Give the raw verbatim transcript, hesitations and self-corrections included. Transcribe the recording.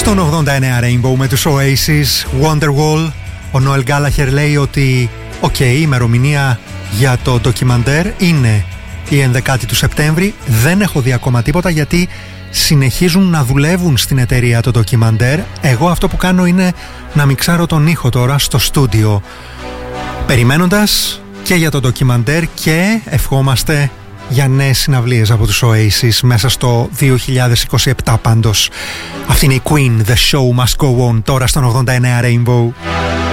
Στον ογδόντα εννέα Rainbow με τους Oasis, Wonderwall. Ο Noel Gallagher λέει ότι οκ, okay, η ημερομηνία για το ντοκιμαντέρ είναι η ενδεκάτη του Σεπτέμβρη. Δεν έχω δει ακόμα τίποτα γιατί συνεχίζουν να δουλεύουν στην εταιρεία το ντοκιμαντέρ. Εγώ αυτό που κάνω είναι να μιξάρω τον ήχο τώρα στο στούντιο, περιμένοντας και για το ντοκιμαντέρ και ευχόμαστε για νέες συναυλίες από τους Oasis μέσα στο δύο χιλιάδες είκοσι επτά πάντως. Αυτή είναι η Queen, The Show Must Go On, τώρα στον ογδόντα εννέα Rainbow.